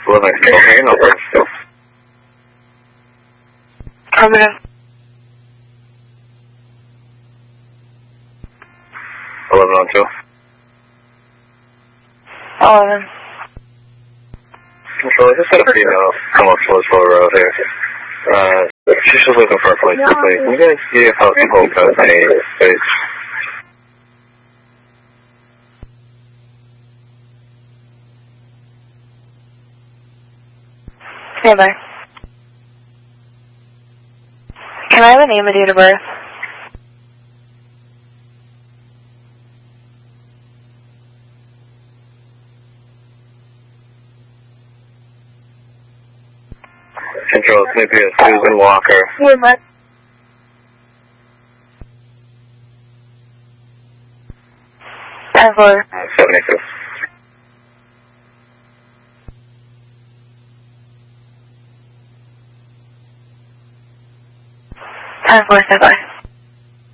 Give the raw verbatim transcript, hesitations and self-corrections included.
eleven Control, here number. Affirmative. eleven on two. eleven. Control, I just had a female come up Louisville Road here. Uh, she's just looking for a place to play. Can you guys see if House and Hope has any space? Stand by. Can I have a name and date of birth? Control, it's maybe a Susan Walker. Yeah, what? ten four. seventy-two. ten four, stand by.